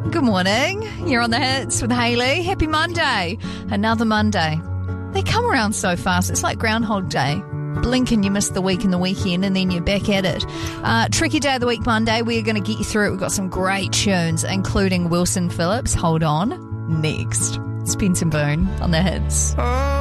Good morning. You're on the hits with Hayley. Happy Monday. Another Monday. They come around so fast. It's like Groundhog Day. Blink and you miss the week and the weekend and then you're back at it. Tricky day of the week, Monday. We're going to get you through it. We've got some great tunes, including Wilson Phillips. Hold on. Next. Spence and Boone on the hits.